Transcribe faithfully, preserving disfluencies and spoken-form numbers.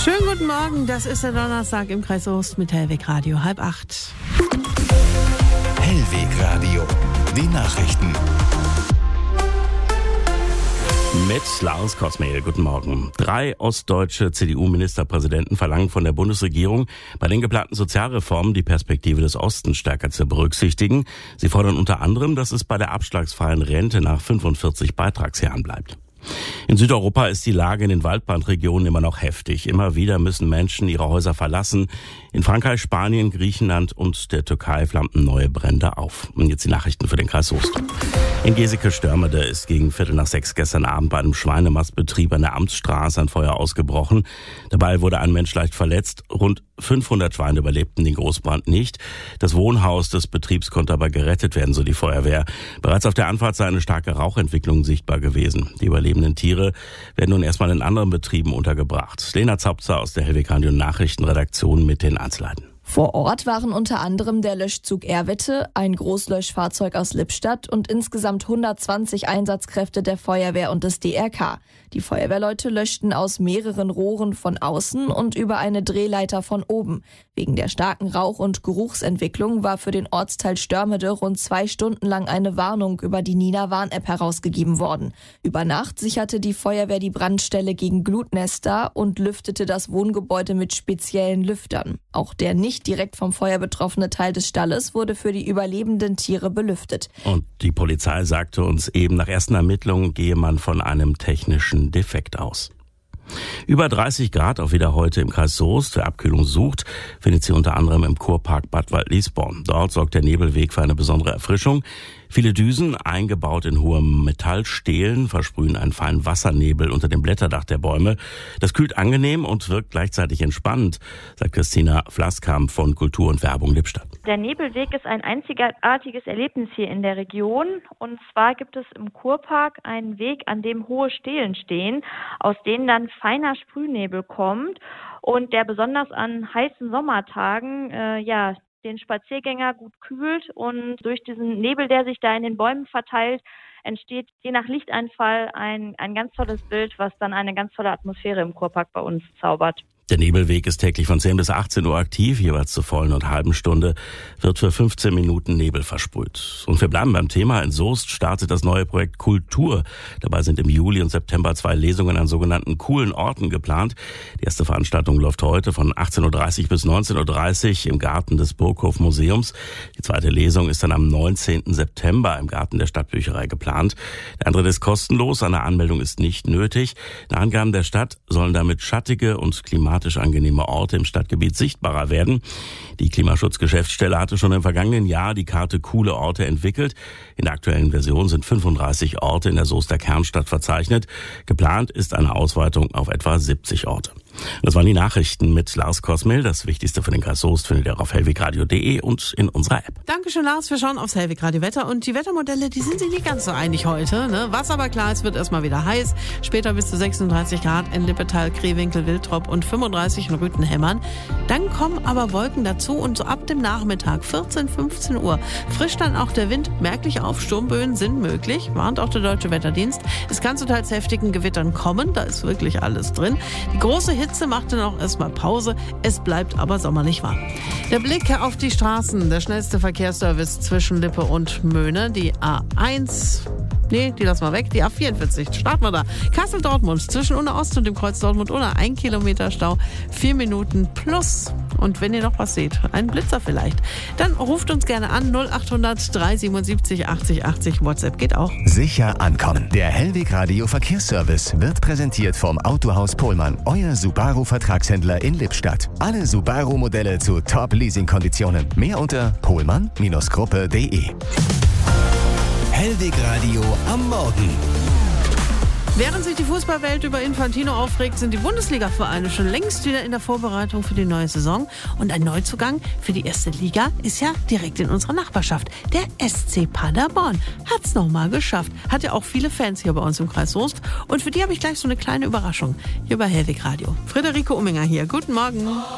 Schönen guten Morgen, das ist der Donnerstag im Kreis Soest mit Hellweg Radio, halb acht. Hellweg Radio, die Nachrichten. Mit Lars Kosmehl, guten Morgen. Drei ostdeutsche C D U-Ministerpräsidenten verlangen von der Bundesregierung, bei den geplanten Sozialreformen die Perspektive des Ostens stärker zu berücksichtigen. Sie fordern unter anderem, dass es bei der abschlagsfreien Rente nach fünfundvierzig Beitragsjahren bleibt. In Südeuropa ist die Lage in den Waldbrandregionen immer noch heftig. Immer wieder müssen Menschen ihre Häuser verlassen. In Frankreich, Spanien, Griechenland und der Türkei flammten neue Brände auf. Und jetzt die Nachrichten für den Kreis Soest. In Geseke-Störmede ist gegen Viertel nach sechs gestern Abend bei einem Schweinemastbetrieb an der Amtsstraße ein Feuer ausgebrochen. Dabei wurde ein Mensch leicht verletzt. Rund fünfhundert Schweine überlebten den Großbrand nicht. Das Wohnhaus des Betriebs konnte aber gerettet werden, so die Feuerwehr. Bereits auf der Anfahrt sei eine starke Rauchentwicklung sichtbar gewesen. Die überlebenden Tiere werden nun erstmal in anderen Betrieben untergebracht. Lena Zaupzer aus der Hellweg Radio Nachrichtenredaktion mit den Einzelheiten. Vor Ort waren unter anderem der Löschzug Erwitte, ein Großlöschfahrzeug aus Lippstadt und insgesamt hundertzwanzig Einsatzkräfte der Feuerwehr und des D R K. Die Feuerwehrleute löschten aus mehreren Rohren von außen und über eine Drehleiter von oben. Wegen der starken Rauch- und Geruchsentwicklung war für den Ortsteil Störmede rund zwei Stunden lang eine Warnung über die Nina-Warn-App herausgegeben worden. Über Nacht sicherte die Feuerwehr die Brandstelle gegen Glutnester und lüftete das Wohngebäude mit speziellen Lüftern. Auch der nicht direkt vom Feuer betroffene Teil des Stalles wurde für die überlebenden Tiere belüftet. Und die Polizei sagte uns eben, nach ersten Ermittlungen gehe man von einem technischen Defekt aus. Über dreißig Grad auch wieder heute im Kreis Soest. Wer Abkühlung sucht, findet sie unter anderem im Kurpark Bad Waldliesborn. Dort sorgt der Nebelweg für eine besondere Erfrischung. Viele Düsen, eingebaut in hohem Metallstelen, versprühen einen feinen Wassernebel unter dem Blätterdach der Bäume. Das kühlt angenehm und wirkt gleichzeitig entspannend, sagt Christina Flasskamp von Kultur und Werbung Lippstadt. Der Nebelweg ist ein einzigartiges Erlebnis hier in der Region. Und zwar gibt es im Kurpark einen Weg, an dem hohe Stelen stehen, aus denen dann feiner Sprühnebel kommt und der besonders an heißen Sommertagen äh, ja den Spaziergänger gut kühlt, und durch diesen Nebel, der sich da in den Bäumen verteilt, entsteht je nach Lichteinfall ein, ein ganz tolles Bild, was dann eine ganz tolle Atmosphäre im Kurpark bei uns zaubert. Der Nebelweg ist täglich von zehn bis achtzehn Uhr aktiv, jeweils zur vollen und halben Stunde wird für fünfzehn Minuten Nebel versprüht. Und wir bleiben beim Thema. In Soest startet das neue Projekt Kultur. Dabei sind im Juli und September zwei Lesungen an sogenannten coolen Orten geplant. Die erste Veranstaltung läuft heute von achtzehn Uhr dreißig bis neunzehn Uhr dreißig im Garten des Burghof Museums. Die zweite Lesung ist dann am neunzehnten September im Garten der Stadtbücherei geplant. Der Eintritt ist kostenlos, eine Anmeldung ist nicht nötig. Nach Angaben der Stadt sollen damit schattige und klimatisch angenehme Orte im Stadtgebiet sichtbarer werden. Die Klimaschutzgeschäftsstelle hatte schon im vergangenen Jahr die Karte Coole Orte entwickelt. In der aktuellen Version sind fünfunddreißig Orte in der Soester Kernstadt verzeichnet. Geplant ist eine Ausweitung auf etwa siebzig Orte. Das waren die Nachrichten mit Lars Kosmehl. Das Wichtigste für den Kreis Soest findet ihr auf hellwegradio punkt de und in unserer App. Dankeschön, Lars. Wir schauen aufs Hellweg Radio Wetter. Und die Wettermodelle, die sind sich nicht ganz so einig heute. Ne? Was aber klar, es wird erstmal wieder heiß. Später bis zu sechsunddreißig Grad in Lippetal, Krewinkel, Wiltrop und fünfunddreißig in Rüthenhemmern. Dann kommen aber Wolken dazu und so ab dem Nachmittag, vierzehn, fünfzehn Uhr, frischt dann auch der Wind merklich auf. Sturmböen sind möglich, warnt auch der Deutsche Wetterdienst. Es kann zu teils heftigen Gewittern kommen, da ist wirklich alles drin. Die große Hitze macht dann auch erstmal Pause, es bleibt aber sommerlich warm. Der Blick auf die Straßen, der schnellste Verkehrsservice zwischen Lippe und Möhne, die A eins... Nee, die lassen wir weg. Die A vierundvierzig, starten wir da. Kassel-Dortmund, zwischen Unna Ost und dem Kreuz Dortmund-Unna, ein Kilometer Stau, vier Minuten plus. Und wenn ihr noch was seht, einen Blitzer vielleicht, dann ruft uns gerne an, null acht hundert, drei siebenundsiebzig, achtzig achtzig, WhatsApp geht auch. Sicher ankommen. Der Hellweg Radio Verkehrsservice wird präsentiert vom Autohaus Pohlmann, euer Subaru-Vertragshändler in Lippstadt. Alle Subaru-Modelle zu Top-Leasing-Konditionen. Mehr unter pohlmann Gruppe punkt de. Hellweg Radio am Morgen. Während sich die Fußballwelt über Infantino aufregt, sind die Bundesliga-Vereine schon längst wieder in der Vorbereitung für die neue Saison. Und ein Neuzugang für die erste Liga ist ja direkt in unserer Nachbarschaft. Der S C Paderborn hat's nochmal geschafft. Hat ja auch viele Fans hier bei uns im Kreis Soest. Und für die habe ich gleich so eine kleine Überraschung hier bei Hellweg Radio. Friederike Umminger hier. Guten Morgen.